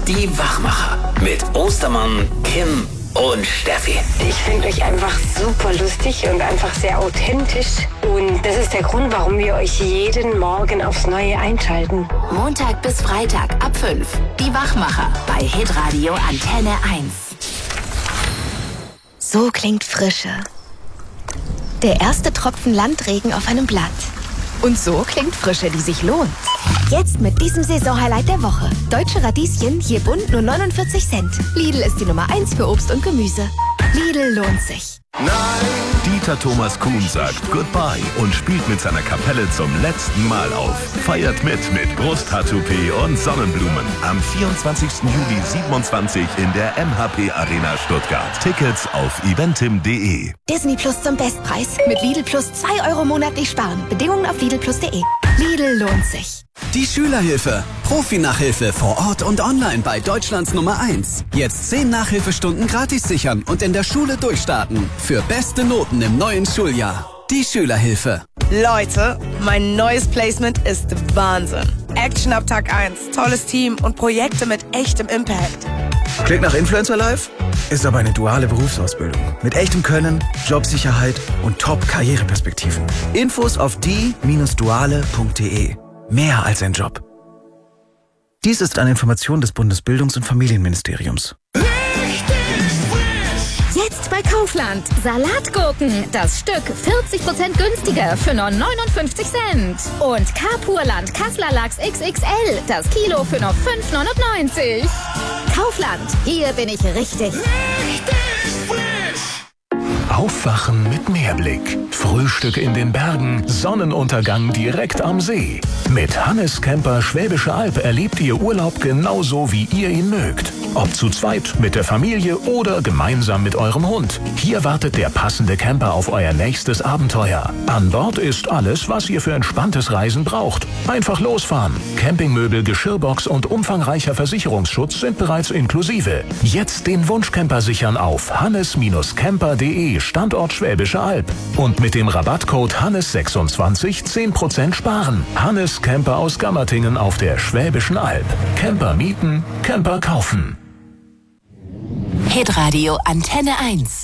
Die Wachmacher mit Ostermann, Kim und Steffi. Ich finde euch einfach super lustig und einfach sehr authentisch. Und das ist der Grund, warum wir euch jeden Morgen aufs Neue einschalten. Montag bis Freitag ab 5. Die Wachmacher bei Hitradio Antenne 1. So klingt Frische. Der erste Tropfen Landregen auf einem Blatt. Und so klingt Frische, die sich lohnt. Jetzt mit diesem Saisonhighlight der Woche. Deutsche Radieschen, hier bunt nur 49 Cent. Lidl ist die Nummer 1 für Obst und Gemüse. Lidl lohnt sich. Nein! Dieter Thomas Kuhn sagt Goodbye und spielt mit seiner Kapelle zum letzten Mal auf. Feiert mit Brusthaar-Toupet und Sonnenblumen. Am 24. Juli 27 in der MHP Arena Stuttgart. Tickets auf eventim.de. Disney Plus zum Bestpreis. Mit Lidl Plus 2 Euro monatlich sparen. Bedingungen auf lidlplus.de. Lidl lohnt sich. Die Schülerhilfe. Profi-Nachhilfe vor Ort und online bei Deutschlands Nummer 1. Jetzt 10 Nachhilfestunden gratis sichern und in der Schule durchstarten. Für beste Noten im neuen Schuljahr. Die Schülerhilfe. Leute, mein neues Placement ist Wahnsinn. Action ab Tag 1, tolles Team und Projekte mit echtem Impact. Klingt nach Influencer Life? Ist aber eine duale Berufsausbildung. Mit echtem Können, Jobsicherheit und Top-Karriereperspektiven. Infos auf die-duale.de. Mehr als ein Job. Dies ist eine Information des Bundesbildungs- und Familienministeriums. Jetzt bei Kaufland. Salatgurken. Das Stück 40% günstiger für nur 59 Cent. Und Kapurland Kassler Lachs XXL. Das Kilo für nur 5,99. Kaufland. Hier bin ich richtig. Aufwachen mit Meerblick. Frühstück in den Bergen, Sonnenuntergang direkt am See. Mit Hannes Camper Schwäbische Alb erlebt ihr Urlaub genauso, wie ihr ihn mögt. Ob zu zweit, mit der Familie oder gemeinsam mit eurem Hund. Hier wartet der passende Camper auf euer nächstes Abenteuer. An Bord ist alles, was ihr für entspanntes Reisen braucht. Einfach losfahren. Campingmöbel, Geschirrbox und umfangreicher Versicherungsschutz sind bereits inklusive. Jetzt den Wunschcamper sichern auf hannes-camper.de, Standort Schwäbische Alb. Und mit dem Rabattcode Hannes26 10% sparen. Hannes Camper aus Gammertingen auf der Schwäbischen Alb. Camper mieten, Camper kaufen. Hitradio Antenne 1.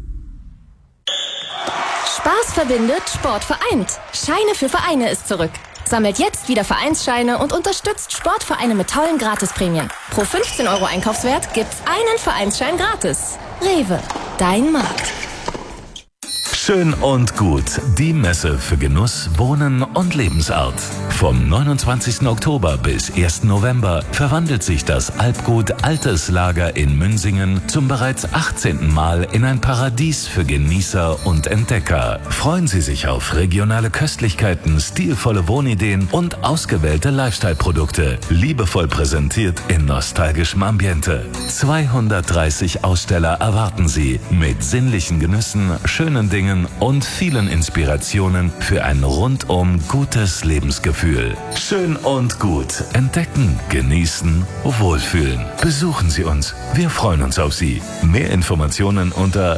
Spaß verbindet, Sport vereint. Scheine für Vereine ist zurück. Sammelt jetzt wieder Vereinsscheine und unterstützt Sportvereine mit tollen Gratisprämien. Pro 15 Euro Einkaufswert gibt's einen Vereinsschein gratis. Rewe, dein Markt. Schön und gut. Die Messe für Genuss, Wohnen und Lebensart. Vom 29. Oktober bis 1. November verwandelt sich das Alpgut Altes Lager in Münsingen zum bereits 18. Mal in ein Paradies für Genießer und Entdecker. Freuen Sie sich auf regionale Köstlichkeiten, stilvolle Wohnideen und ausgewählte Lifestyle-Produkte. Liebevoll präsentiert in nostalgischem Ambiente. 230 Aussteller erwarten Sie mit sinnlichen Genüssen, schönen Dingen und vielen Inspirationen für ein rundum gutes Lebensgefühl. Schön und gut. Entdecken, genießen, wohlfühlen. Besuchen Sie uns. Wir freuen uns auf Sie. Mehr Informationen unter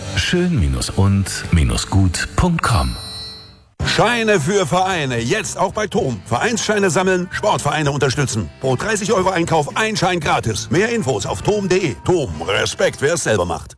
schön-und-gut.com. Scheine für Vereine. Jetzt auch bei TOM. Vereinsscheine sammeln, Sportvereine unterstützen. Pro 30 Euro Einkauf ein Schein gratis. Mehr Infos auf tom.de. TOM. Respekt, wer es selber macht.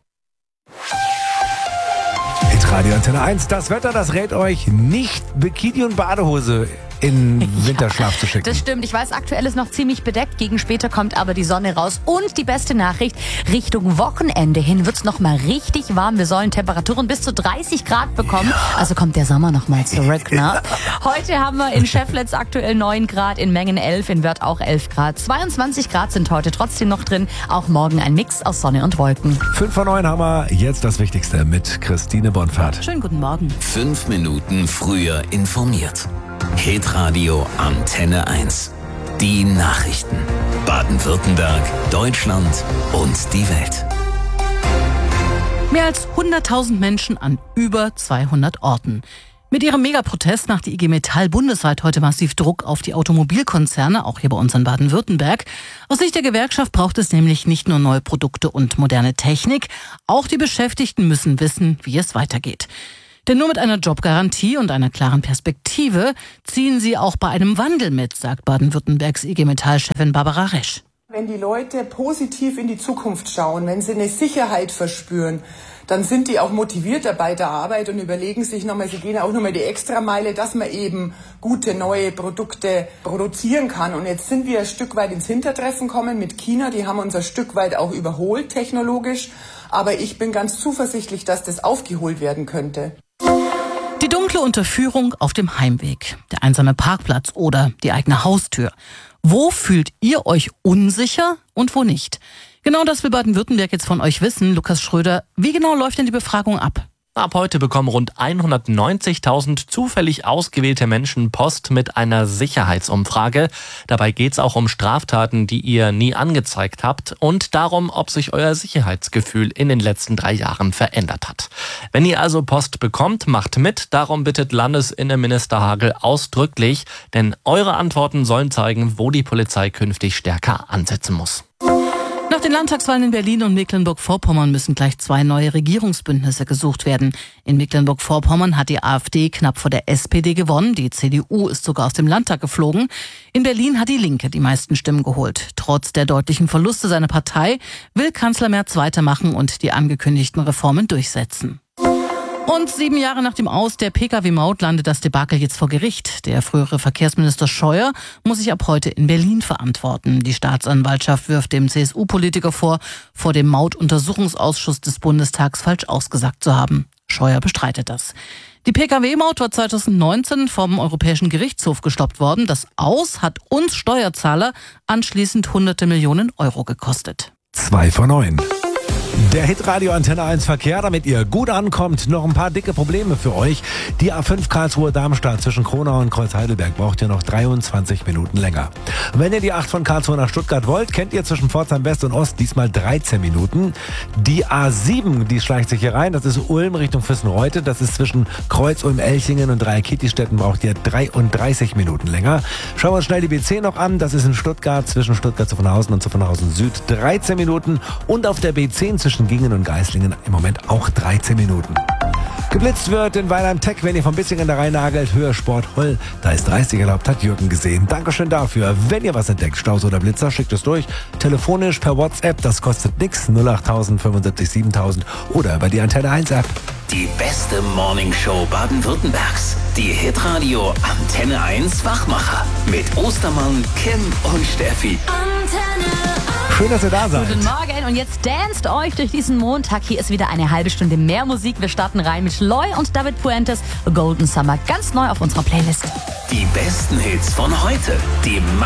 Radio Antenne 1, das Wetter, das rät euch nicht, Bikini und Badehose in Winterschlaf zu schicken. Das stimmt. Ich weiß, aktuell ist noch ziemlich bedeckt. Gegen später kommt aber die Sonne raus. Und die beste Nachricht, Richtung Wochenende hin wird's noch mal richtig warm. Wir sollen Temperaturen bis zu 30 Grad bekommen. Also kommt der Sommer noch mal zurück. Ne? Heute haben wir in Schäfflitz aktuell 9 Grad, in Mengen 11, in Wörth auch 11 Grad. 22 Grad sind heute trotzdem noch drin. Auch morgen ein Mix aus Sonne und Wolken. 5 vor 9 haben wir jetzt das Wichtigste mit Christine Bonfahrt. Schönen guten Morgen. 5 Minuten früher informiert. Hitradio Antenne 1. Die Nachrichten. Baden-Württemberg, Deutschland und die Welt. Mehr als 100.000 Menschen an über 200 Orten. Mit ihrem Megaprotest macht die IG Metall bundesweit heute massiv Druck auf die Automobilkonzerne, auch hier bei uns in Baden-Württemberg. Aus Sicht der Gewerkschaft braucht es nämlich nicht nur neue Produkte und moderne Technik, auch die Beschäftigten müssen wissen, wie es weitergeht. Denn nur mit einer Jobgarantie und einer klaren Perspektive ziehen sie auch bei einem Wandel mit, sagt Baden-Württembergs IG Metall-Chefin Barbara Resch. Wenn die Leute positiv in die Zukunft schauen, wenn sie eine Sicherheit verspüren, dann sind die auch motivierter bei der Arbeit und überlegen sich nochmal, sie gehen auch nochmal die Extrameile, dass man eben gute neue Produkte produzieren kann. Und jetzt sind wir ein Stück weit ins Hintertreffen gekommen mit China, die haben uns ein Stück weit auch überholt technologisch. Aber ich bin ganz zuversichtlich, dass das aufgeholt werden könnte. Die dunkle Unterführung auf dem Heimweg, der einsame Parkplatz oder die eigene Haustür. Wo fühlt ihr euch unsicher und wo nicht? Genau das will Baden-Württemberg jetzt von euch wissen. Lukas Schröder, wie genau läuft denn die Befragung ab? Ab heute bekommen rund 190.000 zufällig ausgewählte Menschen Post mit einer Sicherheitsumfrage. Dabei geht es auch um Straftaten, die ihr nie angezeigt habt und darum, ob sich euer Sicherheitsgefühl in den letzten 3 Jahren verändert hat. Wenn ihr also Post bekommt, macht mit. Darum bittet Landesinnenminister Hagel ausdrücklich, denn eure Antworten sollen zeigen, wo die Polizei künftig stärker ansetzen muss. Nach den Landtagswahlen in Berlin und Mecklenburg-Vorpommern müssen gleich 2 neue Regierungsbündnisse gesucht werden. In Mecklenburg-Vorpommern hat die AfD knapp vor der SPD gewonnen. Die CDU ist sogar aus dem Landtag geflogen. In Berlin hat die Linke die meisten Stimmen geholt. Trotz der deutlichen Verluste seiner Partei will Kanzler Merz weitermachen und die angekündigten Reformen durchsetzen. Und 7 Jahre nach dem Aus der Pkw-Maut landet das Debakel jetzt vor Gericht. Der frühere Verkehrsminister Scheuer muss sich ab heute in Berlin verantworten. Die Staatsanwaltschaft wirft dem CSU-Politiker vor dem Mautuntersuchungsausschuss des Bundestags falsch ausgesagt zu haben. Scheuer bestreitet das. Die Pkw-Maut war 2019 vom Europäischen Gerichtshof gestoppt worden. Das Aus hat uns Steuerzahler anschließend hunderte Millionen Euro gekostet. 2 von 9. Der Hitradio Antenne 1 Verkehr, damit ihr gut ankommt, noch ein paar dicke Probleme für euch. Die A5 Karlsruhe-Darmstadt zwischen Kronau und Kreuz-Heidelberg braucht ihr noch 23 Minuten länger. Wenn ihr die 8 von Karlsruhe nach Stuttgart wollt, kennt ihr zwischen Pforzheim West und Ost diesmal 13 Minuten. Die A7, die schleicht sich hier rein, das ist Ulm Richtung Füssen-Reutte, das ist zwischen Kreuz-Ulm-Elchingen und Dreieck-Kittistätten, braucht ihr 33 Minuten länger. Schauen wir uns schnell die B10 noch an, das ist in Stuttgart zwischen Stuttgart-Zuffenhausen und Zuffenhausen-Süd 13 Minuten und auf der B10 zwischen Gingen und Geislingen im Moment auch 13 Minuten. Geblitzt wird in Weilheim-Tech, wenn ihr vom Bissingen da rein nagelt, Hörsport Holl. Da ist 30 erlaubt, hat Jürgen gesehen. Dankeschön dafür. Wenn ihr was entdeckt, Staus oder Blitzer, schickt es durch. Telefonisch per WhatsApp, das kostet nix. 08000 75 7000 oder über die Antenne 1 App. Die beste Morningshow Baden-Württembergs. Die Hitradio Antenne 1 Wachmacher. Mit Ostermann, Kim und Steffi. Schön, dass ihr da seid. Guten Morgen und jetzt danst euch durch diesen Montag. Hier ist wieder eine halbe Stunde mehr Musik. Wir starten rein mit Loy und David Puentes. Golden Summer, ganz neu auf unserer Playlist. Die besten Hits von heute. Die